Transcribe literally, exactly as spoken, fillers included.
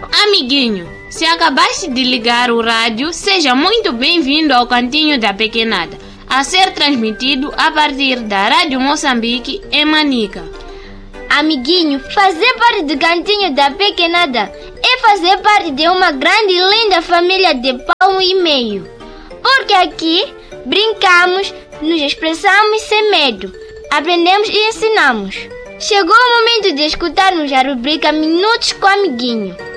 Amiguinho, se acabaste de ligar o rádio, seja muito bem-vindo ao Cantinho da Pequenada, a ser transmitido a partir da Rádio Moçambique em Manica. Amiguinho, fazer parte do Cantinho da Pequenada é fazer parte de uma grande e linda família de pão e meio. Porque aqui brincamos, nos expressamos sem medo, aprendemos e ensinamos. Chegou o momento de escutarmos a rubrica Minutos com o Amiguinho.